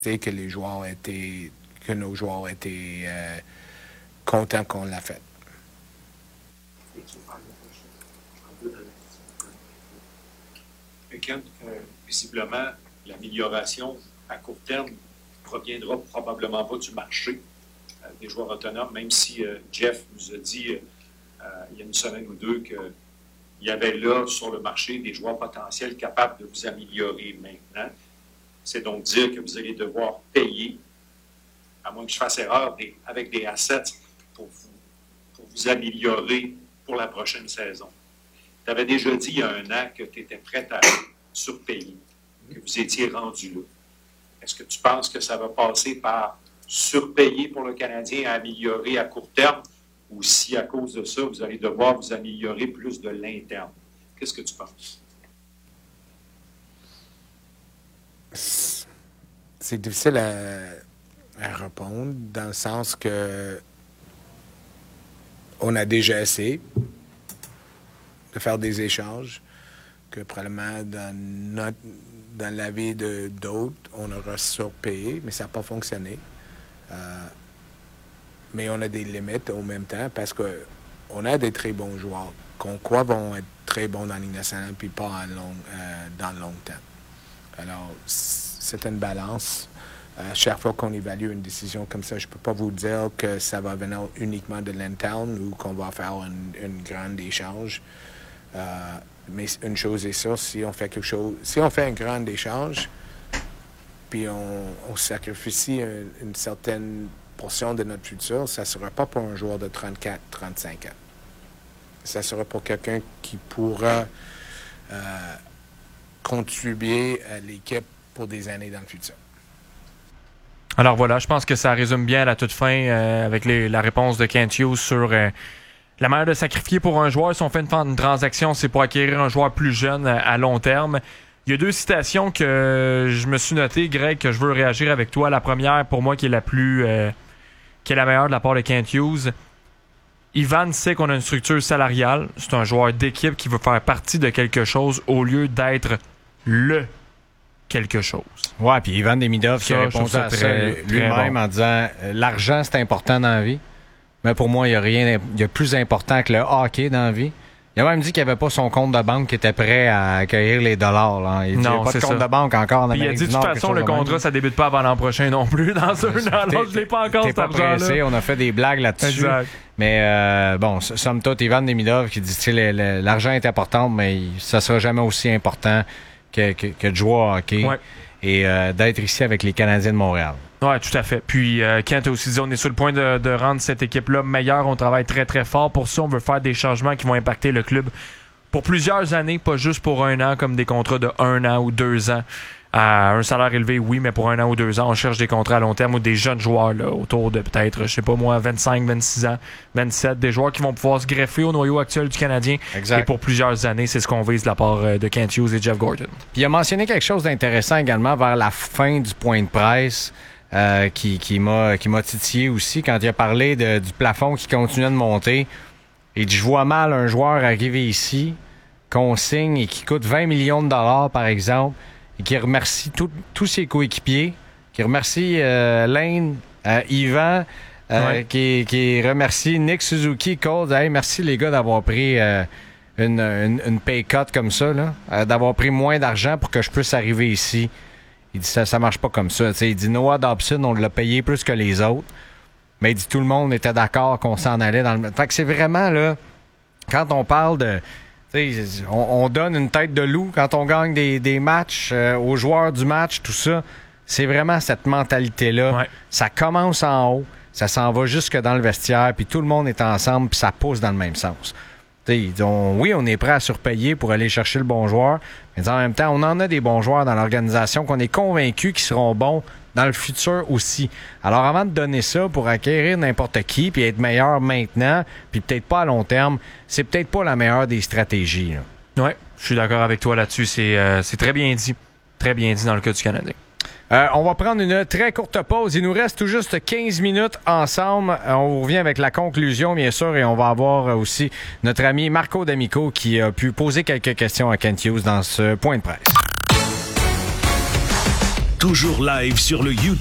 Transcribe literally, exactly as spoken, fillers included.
que les joueurs étaient, que nos joueurs étaient euh, contents qu'on l'a fait. Kent, euh, visiblement, l'amélioration à court terme proviendra probablement pas du marché euh, des joueurs autonomes, même si euh, Jeff nous a dit euh, euh, il y a une semaine ou deux qu'il y avait là sur le marché des joueurs potentiels capables de vous améliorer maintenant. C'est donc dire que vous allez devoir payer, à moins que je fasse erreur, des, avec des assets pour vous, pour vous améliorer pour la prochaine saison. Tu avais déjà dit il y a un an que tu étais prêt à surpayer, que vous étiez rendu là. Est-ce que tu penses que ça va passer par surpayer pour le Canadien à améliorer à court terme, ou si à cause de ça, vous allez devoir vous améliorer plus de l'interne? Qu'est-ce que tu penses? C'est difficile à, à répondre, dans le sens que on a déjà essayé de faire des échanges, que probablement dans, notre, dans la vie de d'autres, on aura surpayé, mais ça n'a pas fonctionné. Euh, mais on a des limites au même temps, parce qu'on a des très bons joueurs qu'on croit vont être très bons dans la Ligue nationale, puis pas en long, euh, dans le long terme. Alors, c'est une balance. À chaque fois qu'on évalue une décision comme ça, je ne peux pas vous dire que ça va venir uniquement de l'interne ou qu'on va faire une, une grande échange. Euh, mais une chose est sûre, si on fait quelque chose, si on fait un grand échange, puis on, on sacrifie une, une certaine portion de notre futur, ça ne sera pas pour un joueur de trente-quatre trente-cinq ans. Ça sera pour quelqu'un qui pourra euh, contribuer à l'équipe pour des années dans le futur. Alors voilà, je pense que ça résume bien à la toute fin euh, avec les, la réponse de Kent Hughes sur euh, la manière de sacrifier pour un joueur. Si on fait une, une transaction, c'est pour acquérir un joueur plus jeune à, à long terme. Il y a deux citations que je me suis notées, Greg, que je veux réagir avec toi. La première, pour moi, qui est la plus euh, qui est la meilleure de la part de Kent Hughes. Ivan sait qu'on a une structure salariale. C'est un joueur d'équipe qui veut faire partie de quelque chose au lieu d'être le quelque chose. Ouais, puis Ivan Demidov qui a répondu à ça lui-même bon. en disant euh, l'argent, c'est important dans la vie. Mais pour moi, il n'y a rien il y a plus important que le hockey dans la vie. Il a même dit qu'il n'y avait pas son compte de banque qui était prêt à accueillir les dollars. Là. Il dit qu'il n'y a pas de compte ça. de banque encore en Amérique du Nord. Il a dit de toute façon, le contrat, ça ne débute pas avant l'an prochain non plus. Dans un an, alors je ne l'ai pas encore, cet argent-là. On a fait des blagues là-dessus. Exact. Mais euh, bon, somme toute, Ivan Demidov qui dit que l'argent est important, mais ça ne sera jamais aussi important que, que, que de jouer au hockey ouais. et euh, d'être ici avec les Canadiens de Montréal. Oui, tout à fait. Puis, euh, Kent a aussi dit, on est sur le point de, de rendre cette équipe-là meilleure. On travaille très, très fort. Pour ça, on veut faire des changements qui vont impacter le club pour plusieurs années, pas juste pour un an, comme des contrats de un an ou deux ans. À un salaire élevé, oui, mais pour un an ou deux ans, on cherche des contrats à long terme ou des jeunes joueurs là, autour de peut-être, je sais pas moi, vingt-cinq, vingt-six ans, vingt-sept, des joueurs qui vont pouvoir se greffer au noyau actuel du Canadien. Exact. Et pour plusieurs années, c'est ce qu'on vise de la part de Kent Hughes et Jeff Gordon. Puis il a mentionné quelque chose d'intéressant également vers la fin du point de presse. Euh, qui, qui m'a qui m'a titillé aussi quand il a parlé de, du plafond qui continuait de monter. Et je vois mal un joueur arriver ici, qu'on signe et qui coûte vingt millions de dollars, par exemple, et qui remercie tous ses coéquipiers, qui remercie euh, Lane, euh, Yvan, euh, ouais. qui, qui remercie Nick Suzuki, Cole. Hey, merci les gars d'avoir pris euh, une, une, une pay cut comme ça, là, euh, d'avoir pris moins d'argent pour que je puisse arriver ici. Il dit ça, ça marche pas comme ça. T'sais, il dit Noah Dobson, on l'a payé plus que les autres. Mais il dit tout le monde était d'accord qu'on s'en allait dans le. Fait que c'est vraiment là, quand on parle de. On, on donne une tête de loup quand on gagne des, des matchs euh, aux joueurs du match, tout ça. C'est vraiment cette mentalité-là. Ouais. Ça commence en haut, ça s'en va jusque dans le vestiaire, puis tout le monde est ensemble, puis ça pousse dans le même sens. On, oui, on est prêt à surpayer pour aller chercher le bon joueur, mais en même temps, on en a des bons joueurs dans l'organisation qu'on est convaincus qu'ils seront bons dans le futur aussi. Alors, avant de donner ça pour acquérir n'importe qui puis être meilleur maintenant, puis peut-être pas à long terme, c'est peut-être pas la meilleure des stratégies. Oui, je suis d'accord avec toi là-dessus. C'est, euh, c'est très bien dit. Très bien dit dans le cas du Canadien. Euh, on va prendre une très courte pause. Il nous reste tout juste quinze minutes ensemble. Euh, on revient avec la conclusion, bien sûr, et on va avoir aussi notre ami Marco D'Amico qui a pu poser quelques questions à Kent Hughes dans ce point de presse. toujours live sur le YouTube